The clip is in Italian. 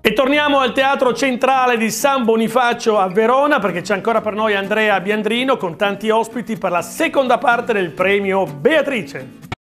E torniamo al Teatro Centrale di San Bonifacio a Verona, perché c'è ancora per noi Andrea Biandrino con tanti ospiti per la seconda parte del premio Beatrice.